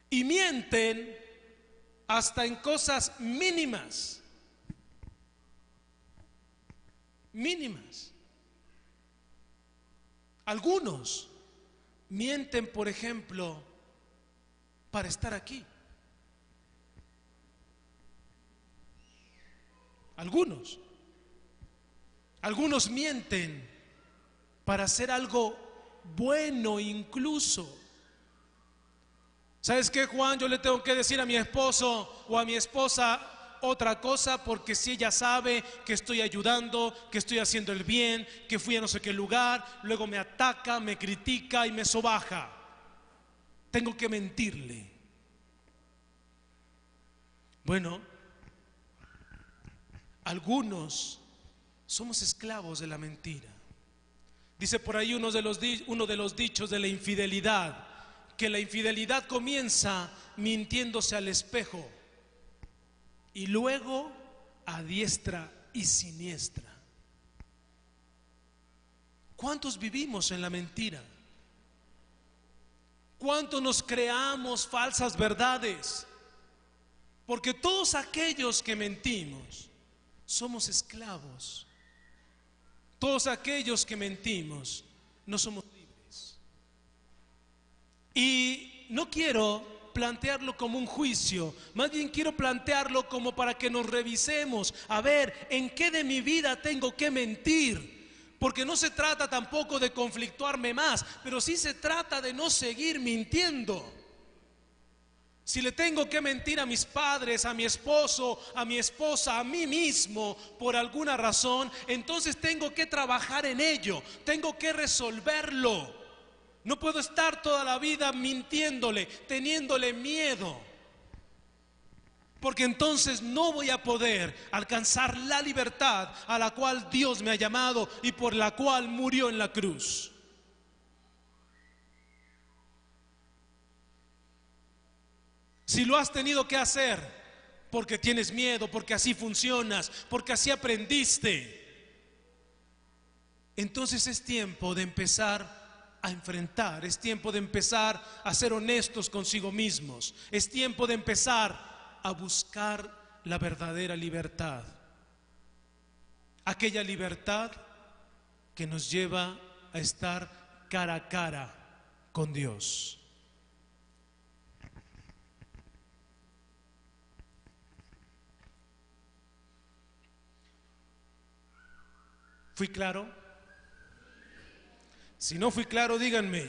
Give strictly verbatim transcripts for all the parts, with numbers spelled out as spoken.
y mienten hasta en cosas mínimas. Mínimas. Algunos mienten, por ejemplo, para estar aquí. Algunos. Algunos mienten para hacer algo bueno incluso. ¿Sabes qué, Juan? Yo le tengo que decir a mi esposo o a mi esposa otra cosa, porque si ella sabe que estoy ayudando, que estoy haciendo el bien, que fui a no sé qué lugar, luego me ataca, me critica y me sobaja. Tengo que mentirle. Bueno, algunos somos esclavos de la mentira. Dice por ahí uno de los, uno de los dichos de la infidelidad, que la infidelidad comienza mintiéndose al espejo y luego a diestra y siniestra. ¿Cuántos vivimos en la mentira? ¿Cuántos nos creamos falsas verdades? Porque todos aquellos que mentimos somos esclavos. Todos aquellos que mentimos no somos libres. Y no quiero plantearlo como un juicio, más bien quiero plantearlo como para que nos revisemos, a ver en qué de mi vida tengo que mentir, porque no se trata tampoco de conflictuarme más, pero sí se trata de no seguir mintiendo. Si le tengo que mentir a mis padres, a mi esposo, a mi esposa, a mí mismo, por alguna razón, entonces tengo que trabajar en ello, tengo que resolverlo. No puedo estar toda la vida mintiéndole, teniéndole miedo, porque entonces no voy a poder alcanzar la libertad a la cual Dios me ha llamado y por la cual murió en la cruz. Si lo has tenido que hacer porque tienes miedo, porque así funcionas, porque así aprendiste, entonces es tiempo de empezar a enfrentar, es tiempo de empezar a ser honestos consigo mismos, es tiempo de empezar a buscar la verdadera libertad, aquella libertad que nos lleva a estar cara a cara con Dios. ¿Fui claro? Si no fui claro, díganme.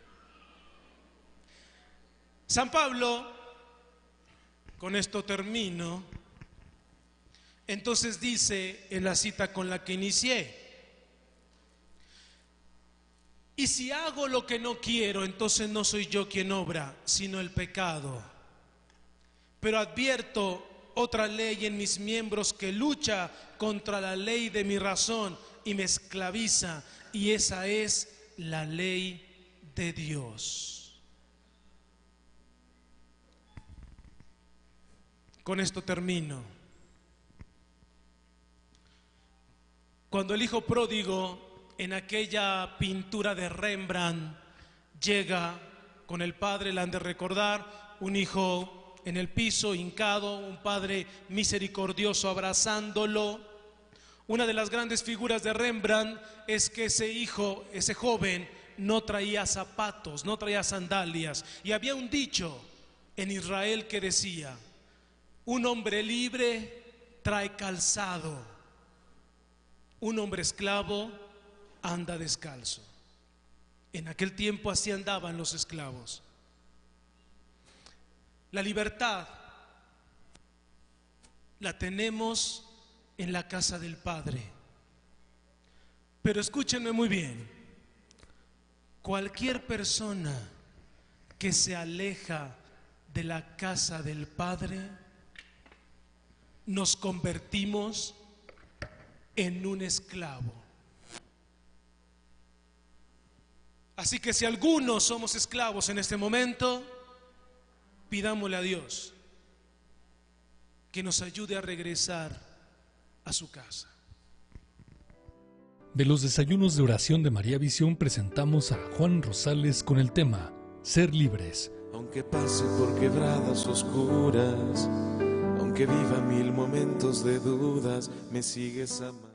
San Pablo, con esto termino, entonces dice en la cita con la que inicié: y si hago lo que no quiero, entonces no soy yo quien obra, sino el pecado. Pero advierto otra ley en mis miembros que lucha contra la ley de mi razón y me esclaviza, y esa es la ley de Dios. Con esto termino. Cuando el hijo pródigo, en aquella pintura de Rembrandt, llega con el padre, la han de recordar, un hijo en el piso, hincado, un padre misericordioso abrazándolo. Una de las grandes figuras de Rembrandt es que ese hijo, ese joven, no traía zapatos, no traía sandalias. Y había un dicho en Israel que decía: un hombre libre trae calzado, un hombre esclavo anda descalzo. En aquel tiempo así andaban los esclavos. La libertad la tenemos en la casa del Padre. Pero escúchenme muy bien: cualquier persona que se aleja de la casa del Padre, nos convertimos en un esclavo. Así que si algunos somos esclavos en este momento, pidámosle a Dios que nos ayude a regresar a su casa. De los desayunos de oración de María Visión presentamos a Juan Rosales con el tema Ser Libres, Aunque pase por quebradas oscuras, aunque viva mil momentos de dudas, me sigues amando.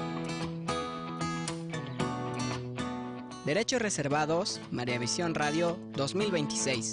Derechos reservados, María Visión Radio dos mil veintiséis.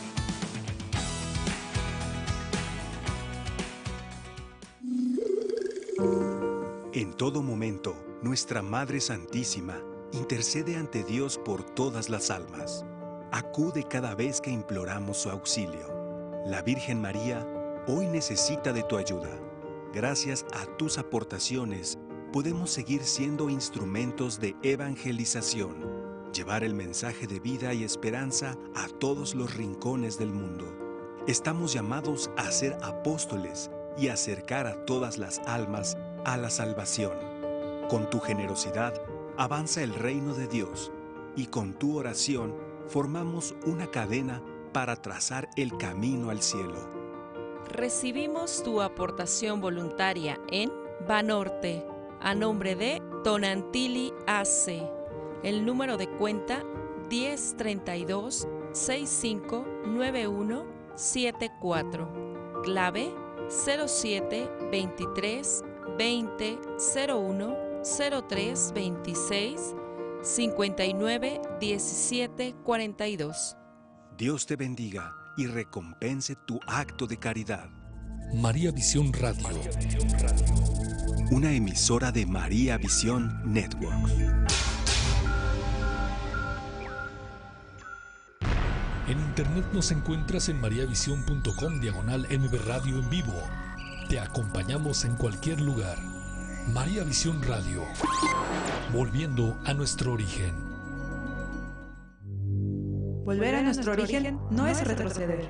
En todo momento, nuestra Madre Santísima intercede ante Dios por todas las almas. Acude cada vez que imploramos su auxilio. La Virgen María hoy necesita de tu ayuda. Gracias a tus aportaciones, podemos seguir siendo instrumentos de evangelización, llevar el mensaje de vida y esperanza a todos los rincones del mundo. Estamos llamados a ser apóstoles y acercar a todas las almas a la salvación. Con tu generosidad, avanza el reino de Dios y con tu oración formamos una cadena para trazar el camino al cielo. Recibimos tu aportación voluntaria en Banorte, a nombre de Tonantili A C. El número de cuenta diez treinta y dos sesenta y cinco noventa y uno setenta y cuatro. Clave cero siete veintitrés veinte cero uno cero tres veintiséis cincuenta y nueve diecisiete cuarenta y dos. Dios te bendiga y recompense tu acto de caridad. María Visión Radio. Una emisora de María Visión Network. En internet nos encuentras en mariavision punto com diagonal M V Radio en vivo. Te acompañamos en cualquier lugar. María Visión Radio. Volviendo a nuestro origen. Volver a nuestro origen no es retroceder.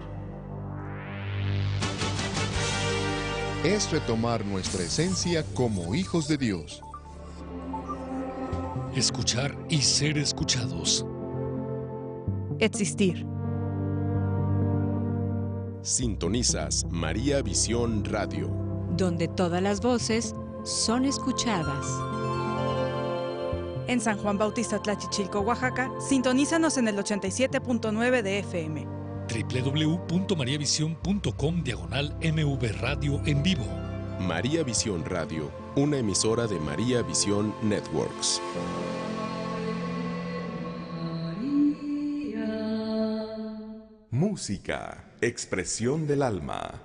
Es retomar nuestra esencia como hijos de Dios. Escuchar y ser escuchados. Existir. Sintonizas María Visión Radio, donde todas las voces son escuchadas. En San Juan Bautista Tlachichilco, Oaxaca, sintonízanos en el ochenta y siete punto nueve de F M. doble u doble u doble u punto mariavision punto com diagonal M V Radio en vivo. María Visión Radio, una emisora de María Visión Networks. Música, expresión del alma.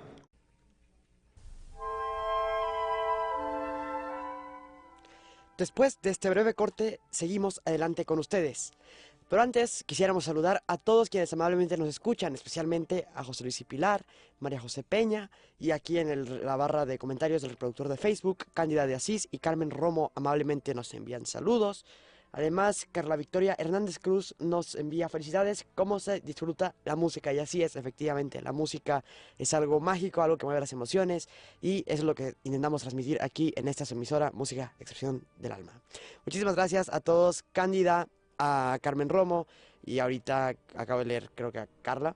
Después de este breve corte, seguimos adelante con ustedes. Pero antes, quisiéramos saludar a todos quienes amablemente nos escuchan, especialmente a José Luis y Pilar, María José Peña, y aquí en el, la barra de comentarios del reproductor de Facebook, Cándida de Asís y Carmen Romo amablemente nos envían saludos. Además, Carla Victoria Hernández Cruz nos envía felicidades, cómo se disfruta la música. Y así es, efectivamente, la música es algo mágico, algo que mueve las emociones, y eso es lo que intentamos transmitir aquí en esta emisora, Música, Expresión del Alma. Muchísimas gracias a todos, Cándida, a Carmen Romo, y ahorita acabo de leer, creo que a Carla,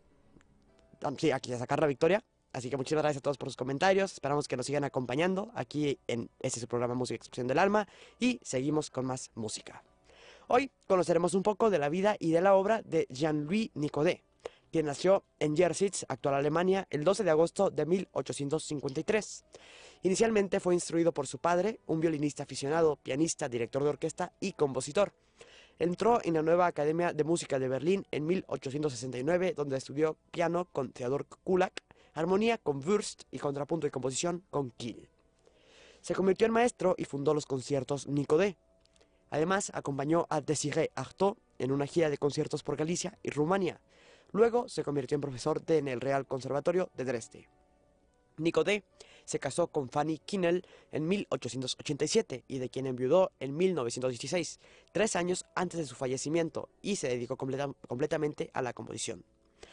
sí, aquí es a Carla Victoria. Así que muchísimas gracias a todos por sus comentarios, esperamos que nos sigan acompañando aquí en este su programa Música, Expresión del Alma, y seguimos con más música. Hoy conoceremos un poco de la vida y de la obra de Jean-Louis Nicodé, quien nació en Jersitz, actual Alemania, el doce de agosto de mil ochocientos cincuenta y tres. Inicialmente fue instruido por su padre, un violinista aficionado, pianista, director de orquesta y compositor. Entró en la nueva Academia de Música de Berlín en mil ochocientos sesenta y nueve, donde estudió piano con Theodor Kullak, armonía con Wurst y contrapunto y composición con Kiel. Se convirtió en maestro y fundó los conciertos Nicodé. Además, acompañó a Désiré Artaud en una gira de conciertos por Galicia y Rumania. Luego se convirtió en profesor de, en el Real Conservatorio de Dresde. Nicodé se casó con Fanny Kienel en mil ochocientos ochenta y siete y de quien enviudó en mil novecientos dieciséis, tres años antes de su fallecimiento, y se dedicó completa, completamente a la composición.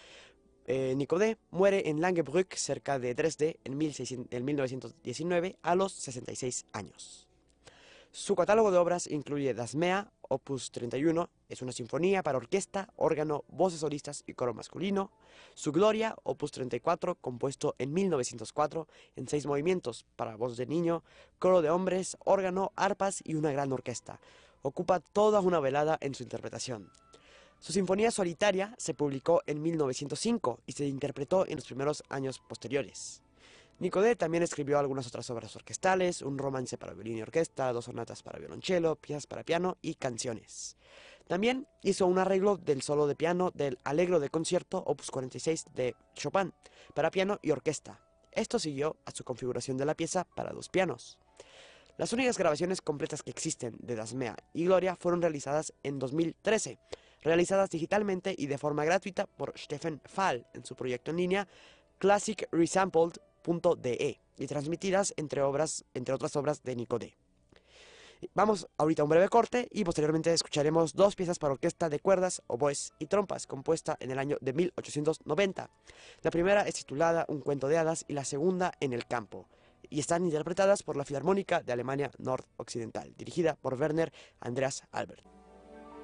Eh, Nicodé muere en Langebrück, cerca de Dresde, en, en mil novecientos diecinueve, a los sesenta y seis años. Su catálogo de obras incluye Das Mea, opus treinta y uno, es una sinfonía para orquesta, órgano, voces solistas y coro masculino. Su Gloria, opus treinta y cuatro, compuesto en mil novecientos cuatro, en seis movimientos, para voz de niño, coro de hombres, órgano, arpas y una gran orquesta. Ocupa toda una velada en su interpretación. Su Sinfonía Solitaria se publicó en mil novecientos cinco y se interpretó en los primeros años posteriores. Nicodé también escribió algunas otras obras orquestales, un romance para violín y orquesta, dos sonatas para violonchelo, piezas para piano y canciones. También hizo un arreglo del solo de piano del Allegro de concierto opus cuarenta y seis de Chopin para piano y orquesta. Esto siguió a su configuración de la pieza para dos pianos. Las únicas grabaciones completas que existen de Dasmea y Gloria fueron realizadas en dos mil trece, realizadas digitalmente y de forma gratuita por Stefan Fall en su proyecto en línea classic resampled punto d e y transmitidas entre, obras, entre otras obras de Nicodé. Vamos ahorita a un breve corte y posteriormente escucharemos dos piezas para orquesta de cuerdas, oboes y trompas, compuesta en el año de mil ochocientos noventa. La primera es titulada Un cuento de hadas y la segunda En el campo, y están interpretadas por la Filarmónica de Alemania Nordoccidental, dirigida por Werner Andreas Albert.